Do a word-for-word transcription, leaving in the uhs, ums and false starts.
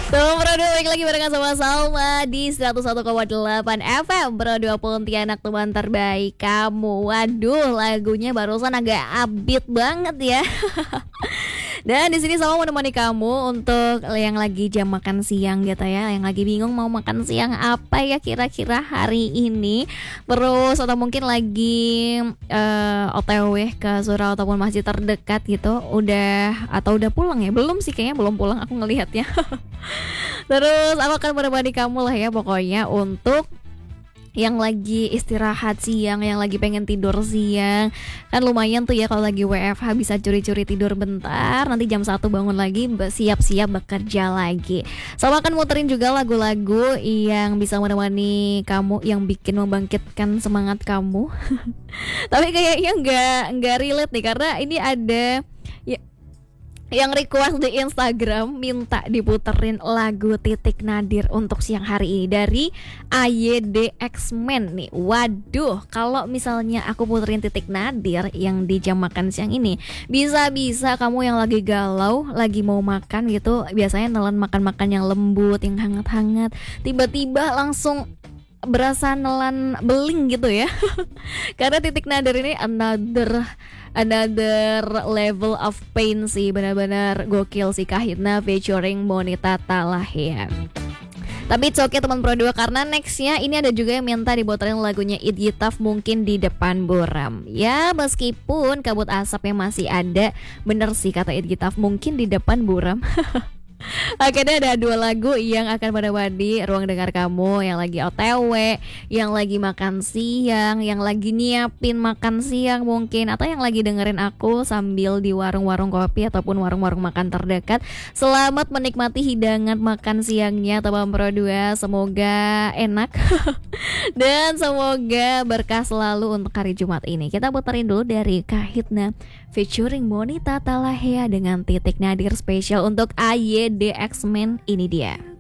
Tuh Bro dua balik lagi barengan sama Salma di seratus satu koma delapan F M Bro dua Pontianak, teman terbaik kamu. Waduh, lagunya barusan agak upbeat banget ya. Dan di sini Salma menemani kamu untuk yang lagi jam makan siang gitu ya, yang lagi bingung mau makan siang apa ya kira-kira hari ini. Terus atau mungkin lagi uh, O T W ke surau ataupun masjid terdekat gitu. Udah atau udah pulang ya? Belum sih, kayaknya belum pulang aku ngelihatnya. Terus aku akan menemani kamu lah ya pokoknya untuk yang lagi istirahat siang, yang lagi pengen tidur siang. Kan lumayan tuh ya kalau lagi W F H bisa curi-curi tidur bentar, nanti jam satu bangun lagi siap-siap bekerja lagi. Sama akan muterin juga lagu-lagu yang bisa menemani kamu, yang bikin membangkitkan semangat kamu. Tapi kayaknya nggak nggak relate nih karena ini ada ya, yang request di Instagram minta diputerin lagu Titik Nadir untuk siang hari ini dari A Y D X-Men nih. Waduh, kalau misalnya aku puterin Titik Nadir yang di jam makan siang ini, bisa-bisa kamu yang lagi galau, lagi mau makan gitu, biasanya nelan makan-makan yang lembut, yang hangat-hangat, tiba-tiba langsung berasa nelan beling gitu ya. Karena Titik Nadir ini another another level of pain sih, benar-benar gokil sih Kahitna featuring Monita Talahya. Tapi it's okay teman Pro dua karena nextnya ini ada juga yang minta dibotorin lagunya Idgitaf Mungkin di Depan Buram. Ya meskipun kabut asapnya masih ada, bener sih kata Idgitaf Mungkin di Depan Buram. Akhirnya ada dua lagu yang akan menemani ruang dengar kamu yang lagi O T W, yang lagi makan siang, yang lagi nyiapin makan siang mungkin, atau yang lagi dengerin aku sambil di warung-warung kopi ataupun warung-warung makan terdekat. Selamat menikmati hidangan makan siangnya teman Pro dua. Semoga enak dan semoga berkah selalu untuk hari Jumat ini. Kita puterin dulu dari Kahitna featuring Monita Talahya dengan Titik Nadir spesial untuk A Y D X-Men. Ini dia.